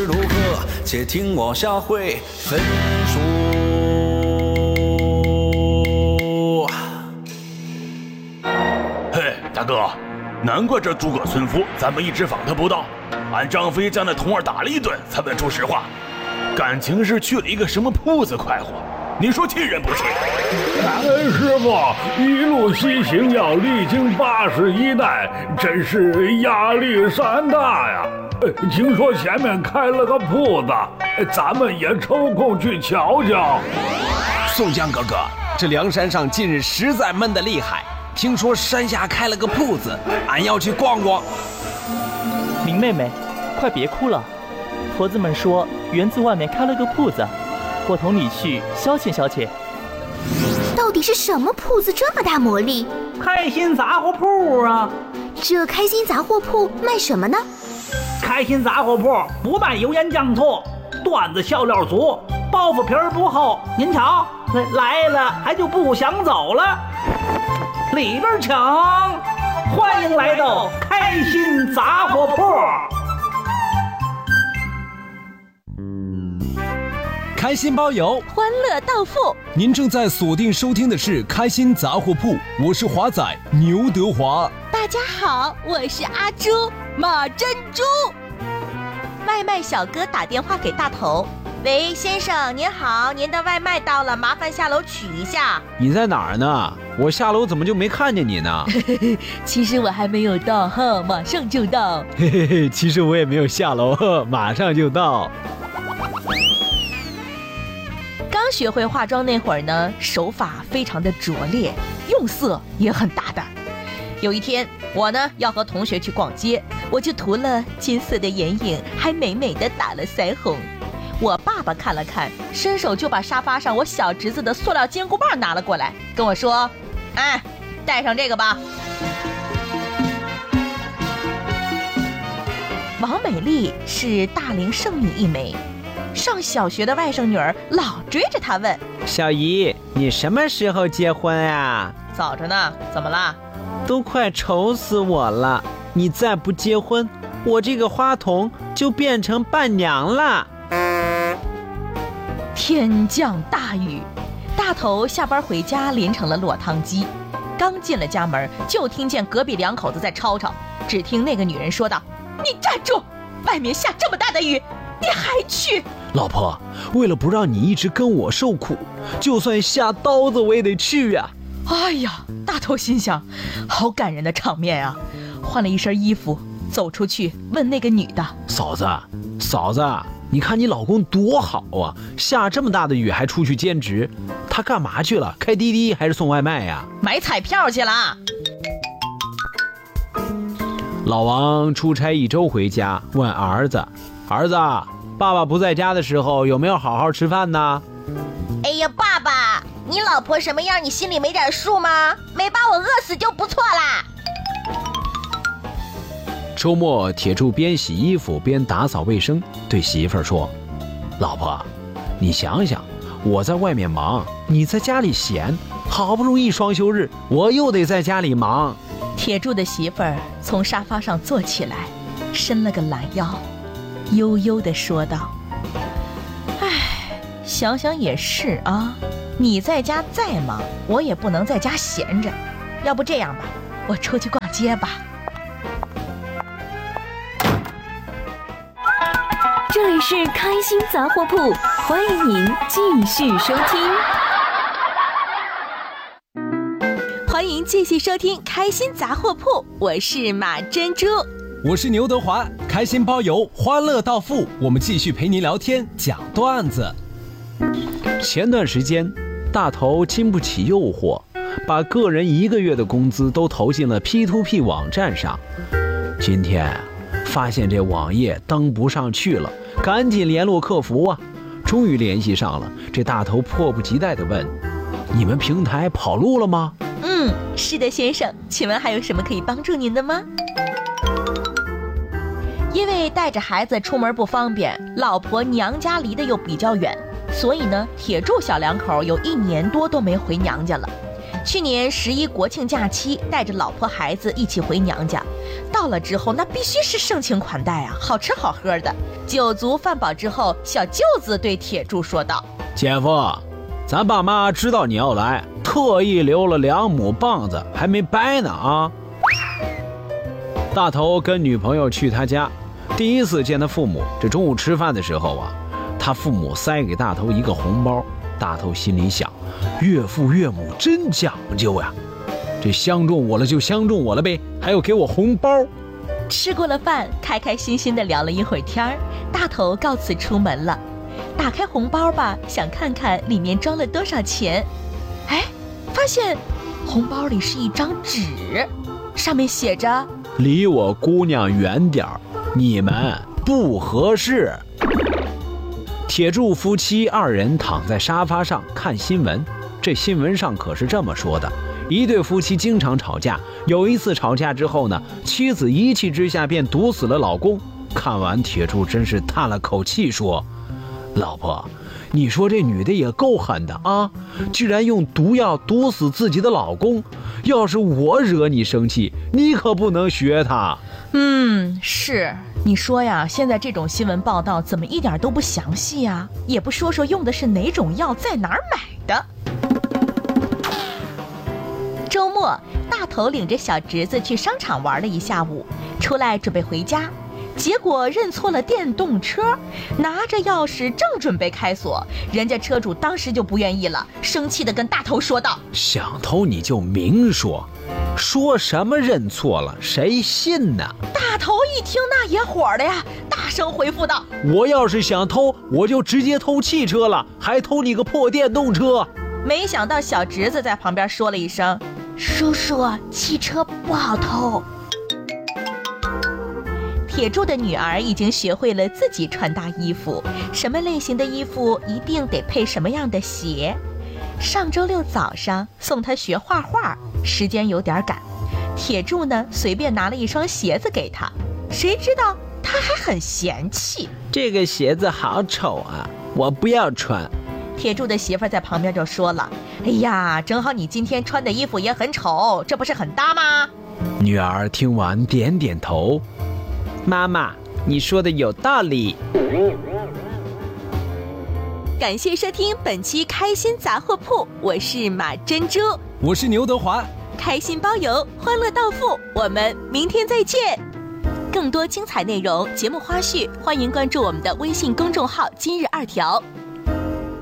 是如何？且听我下回分述。 嘿，大哥，难怪这诸葛村夫咱们一直访他不到，俺张飞将那童儿打了一顿才问出实话，感情是去了一个什么铺子快活，你说气人不气？ 师傅，一路西行要历经81代，真是压力山大呀。听说前面开了个铺子，咱们也抽空去瞧瞧。 宋江哥哥，这梁山上近日实在闷得厉害，听说山下开了个铺子，俺要去逛逛。 明妹妹，快别哭了，婆子们说园子外面开了个铺子，我同你去消遣消遣。 到底是什么铺子这么大魔力？ 开心杂货铺啊！ 这开心杂货铺卖什么呢？ 开心杂货铺不卖油盐酱醋，段子笑料足，包袱皮儿不厚。您瞧，来了还就不想走了。里边请，欢迎来到开心杂货铺。 开心包邮， 欢乐到付。 您正在锁定收听的是开心杂货铺，我是华仔牛德华。 大家好，我是阿朱马珍珠。外卖小哥打电话给大头，喂，先生您好，您的外卖到了，麻烦下楼取一下。 你在哪儿呢？我下楼怎么就没看见你呢？ 其实我还没有到哈，马上就到。 嘿嘿嘿，其实我也没有下楼，马上就到。 刚学会化妆那会儿呢，手法非常的拙劣，用色也很大胆。有一天我呢要和同学去逛街，我就涂了金色的眼影，还美美的打了腮红。我爸爸看了看，伸手就把沙发上我小侄子的塑料坚固棒拿了过来，跟我说：哎，戴上这个吧。王美丽是大龄剩女一枚，上小学的外甥女儿老追着她问： 小姨，你什么时候结婚啊？ 早着呢，怎么啦？ 都快愁死我了，你再不结婚，我这个花童就变成伴娘了。 天降大雨，大头下班回家淋成了落汤鸡。刚进了家门，就听见隔壁两口子在吵吵。只听那个女人说道：你站住，外面下这么大的雨，你还去？ 老婆，为了不让你一直跟我受苦，就算下刀子我也得去呀。 哎呀，大头心想，好感人的场面啊！换了一身衣服，走出去问那个女的： 嫂子，你看你老公多好啊，下这么大的雨还出去兼职，他干嘛去了？开滴滴还是送外卖呀？ 买彩票去了。 老王出差1周回家，问儿子：爸爸不在家的时候有没有好好吃饭呢？ 哎呀，爸爸，你老婆什么样你心里没点数吗？没把我饿死就不错啦。 周末，铁柱边洗衣服边打扫卫生，对媳妇儿说：老婆，你想想，我在外面忙，你在家里闲，好不容易双休日，我又得在家里忙。 铁柱的媳妇儿从沙发上坐起来，伸了个懒腰，悠悠地说道：哎，想想也是啊，你在家再忙，我也不能在家闲着。要不这样吧，我出去逛街吧。 这里是开心杂货铺，欢迎您继续收听。 欢迎继续收听开心杂货铺，我是马珍珠， 我是牛德华。开心包邮，欢乐到付，我们继续陪您聊天讲段子。 前段时间大头经不起诱惑，把个人1个月的工资都投进了 P2P 网站上。今天发现这网页登不上去了，赶紧联络客服啊。终于联系上了，这大头迫不及待地问：你们平台跑路了吗？ 是的先生，请问还有什么可以帮助您的吗？因为带着孩子出门不方便，老婆娘家离得又比较远，所以呢，铁柱小两口有1年多都没回娘家了。 去年11国庆假期，带着老婆孩子一起回娘家，到了之后那必须是盛情款待啊，好吃好喝的。酒足饭饱之后，小舅子对铁柱说道： 姐夫，咱爸妈知道你要来，特意留了2亩棒子，还没掰呢啊。大头跟女朋友去他家，第一次见他父母，这中午吃饭的时候啊，他父母塞给大头一个红包，大头心里想，岳父岳母真讲究呀，这相中我了就相中我了呗，还要给我红包。 吃过了饭，开开心心的聊了一会儿天儿，大头告辞出门了。打开红包吧，想看看里面装了多少钱。哎，发现红包里是一张纸，上面写着： 离我姑娘远点儿，你们不合适。铁柱夫妻2人躺在沙发上看新闻，这新闻上可是这么说的：一对夫妻经常吵架，有一次吵架之后呢，妻子一气之下便毒死了老公。看完，铁柱真是叹了口气说：老婆，你说这女的也够狠的啊，居然用毒药毒死自己的老公，要是我惹你生气，你可不能学她。 是，你说呀，现在这种新闻报道怎么一点都不详细啊，也不说说用的是哪种药，在哪儿买的。周末，大头领着小侄子去商场玩了一下午，出来准备回家，结果认错了电动车，拿着钥匙正准备开锁，人家车主当时就不愿意了，生气地跟大头说道： 想偷你就明说，说什么认错了，谁信呢？ 大头一听那也火了呀，大声回复道： 我要是想偷，我就直接偷汽车了，还偷你个破电动车。 没想到小侄子在旁边说了一声： 叔叔，汽车不好偷。 铁柱的女儿已经学会了自己穿搭衣服，什么类型的衣服一定得配什么样的鞋。上周6早上送她学画画，时间有点赶，铁柱呢随便拿了一双鞋子给她，谁知道她还很嫌弃， 这个鞋子好丑啊，我不要穿。 铁柱的媳妇在旁边就说了：哎呀，正好你今天穿的衣服也很丑，这不是很搭吗？ 女儿听完点点头：妈妈，你说的有道理。 感谢收听本期开心杂货铺，我是马珍珠， 我是牛德华， 开心包邮，欢乐到付，我们明天再见。更多精彩内容、节目花絮，欢迎关注我们的微信公众号今日2条。